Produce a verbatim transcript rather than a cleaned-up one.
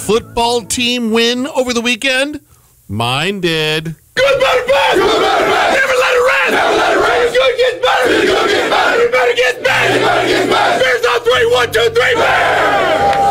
football team win over the weekend? Mine did. Good, better, bad! Good, better, bad! Never let it rest! Never let it rest! Good gets better! Good gets better! Better gets better! Better gets better! Bears on three! One, two, three! Bears!